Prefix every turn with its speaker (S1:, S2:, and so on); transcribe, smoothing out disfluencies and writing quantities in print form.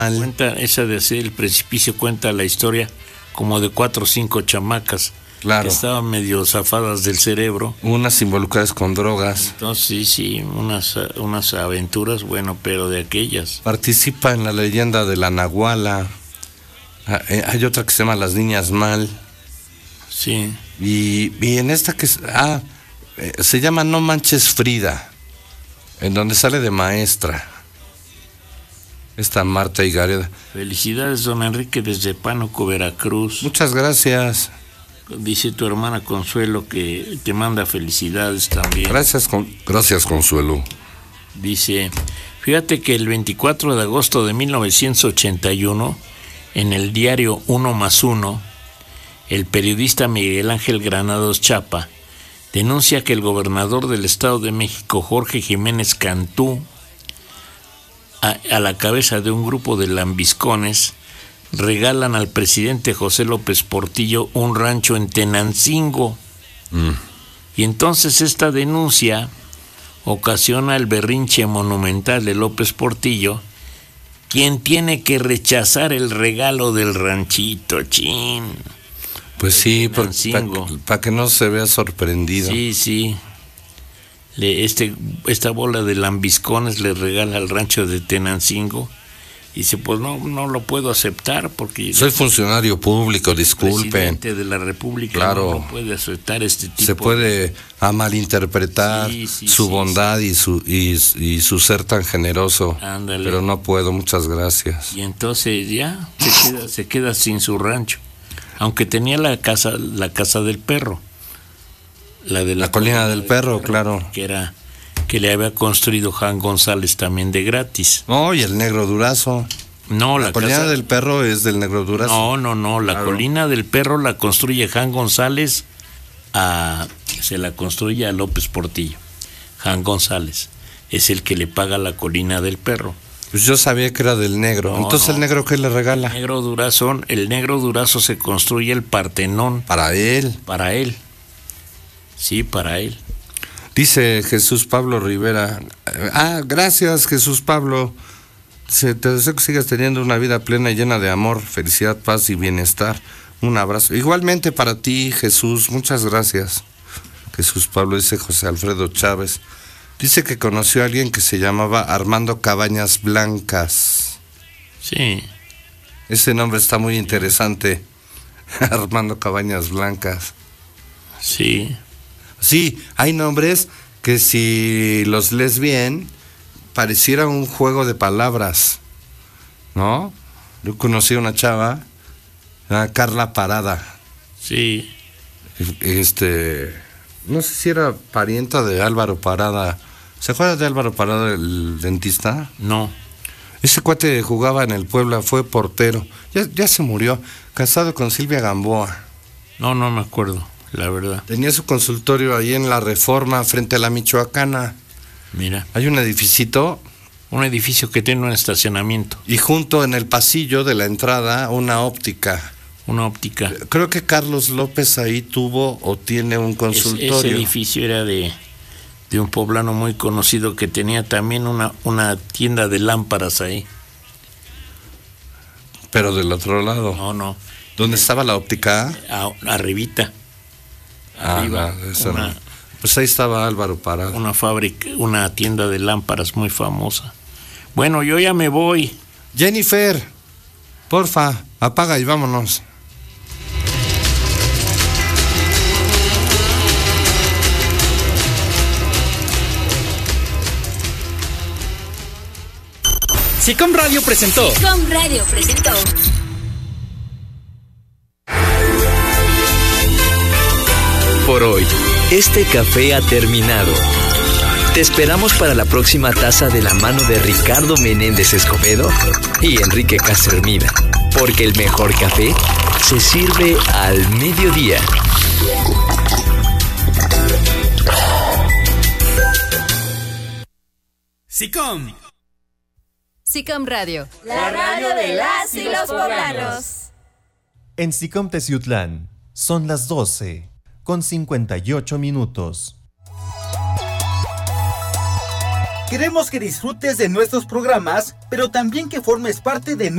S1: Cuenta, esa de hacer el precipicio, cuenta la historia como de 4 o 5 chamacas.
S2: Claro.
S1: Que estaban medio zafadas del cerebro.
S2: Unas involucradas con drogas.
S1: Entonces, sí, unas aventuras, bueno, pero de aquellas.
S2: Participa en la leyenda de la Nahuala. Hay otra que se llama Las Niñas Mal.
S1: Sí.
S2: Y en esta que se llama No Manches Frida, en donde sale de maestra esta Marta Higareda.
S1: Felicidades, don Enrique, desde Pánuco, Veracruz.
S2: Muchas gracias.
S1: Dice tu hermana Consuelo que te manda felicidades también.
S2: Gracias, Consuelo.
S1: Dice, fíjate que el 24 de agosto de 1981, en el diario 1+1, el periodista Miguel Ángel Granados Chapa denuncia que el gobernador del Estado de México, Jorge Jiménez Cantú, a la cabeza de un grupo de lambiscones, regalan al presidente José López Portillo un rancho en Tenancingo. Y entonces esta denuncia ocasiona el berrinche monumental de López Portillo, quien tiene que rechazar el regalo del ranchito, chin.
S2: Pues sí, para que no se vea sorprendido.
S1: Sí. Esta bola de lambiscones le regala al rancho de Tenancingo. Y dice, pues no lo puedo aceptar porque...
S2: Soy funcionario público, disculpen.
S1: El presidente de la República,
S2: claro,
S1: no puede aceptar este tipo.
S2: Se puede malinterpretar su bondad y su ser tan generoso.
S1: Ándale.
S2: Pero no puedo, muchas gracias.
S1: Y entonces ya se queda sin su rancho. Aunque tenía la casa del perro. La de
S2: la colina del perro, claro.
S1: Que le había construido Jan González también de gratis.
S2: No, y el Negro Durazo.
S1: No,
S2: la colina del perro es del Negro Durazo.
S1: No, la colina del perro la construye Jan González, se la construye a López Portillo. Jan González es el que le paga la colina del perro.
S2: Pues yo sabía que era del Negro. Entonces, ¿el Negro qué le regala?
S1: El Negro Durazo se construye el Partenón.
S2: Para él.
S1: Sí, para él.
S2: Dice Jesús Pablo Rivera. Gracias, Jesús Pablo. Te deseo que sigas teniendo una vida plena y llena de amor, felicidad, paz y bienestar. Un abrazo. Igualmente para ti, Jesús. Muchas gracias. Jesús Pablo. Dice José Alfredo Chávez. Dice que conoció a alguien que se llamaba Armando Cabañas Blancas.
S1: Sí.
S2: Ese nombre está muy interesante. Armando Cabañas Blancas.
S1: Sí.
S2: Sí, hay nombres que si los lees bien, pareciera un juego de palabras, ¿no? Yo conocí a una chava, Carla Parada.
S1: Sí.
S2: No sé si era parienta de Álvaro Parada. ¿Se acuerda de Álvaro Parada, el dentista?
S1: No.
S2: Ese cuate jugaba en el Puebla, fue portero. Ya se murió, casado con Silvia Gamboa.
S1: No me acuerdo. La verdad.
S2: Tenía su consultorio ahí en la Reforma, frente a la Michoacana.
S1: Mira.
S2: Hay un edificito.
S1: Un edificio que tiene un estacionamiento.
S2: Y junto en el pasillo de la entrada, una óptica. Creo que Carlos López ahí tuvo o tiene un consultorio.
S1: Ese edificio era de un poblano muy conocido que tenía también una tienda de lámparas ahí.
S2: Pero del otro lado.
S1: No.
S2: ¿Dónde estaba la óptica?
S1: Arribita. Arriba,
S2: no. Pues ahí estaba Álvaro Parada.
S1: Una fábrica, una tienda de lámparas muy famosa. Bueno, yo ya me voy.
S2: Jennifer, porfa, apaga y vámonos.
S3: SICOM Radio presentó. Por hoy, este café ha terminado. Te esperamos para la próxima taza de la mano de Ricardo Menéndez Escobedo y Enrique Castermida, porque el mejor café se sirve al mediodía.
S4: SICOM
S5: Radio.
S6: La radio de las y los poblanos.
S7: En SICOM Teciutlán son las 12:58.
S4: Queremos que disfrutes de nuestros programas, pero también que formes parte de